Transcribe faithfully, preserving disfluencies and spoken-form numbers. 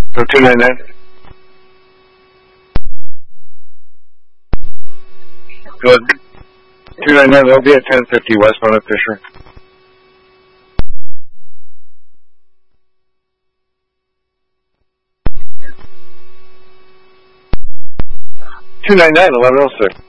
So two ninety-nine? So two ninety-nine, that'll be at ten fifty westbound of Fisher. two ninety-nine, eleven oh six.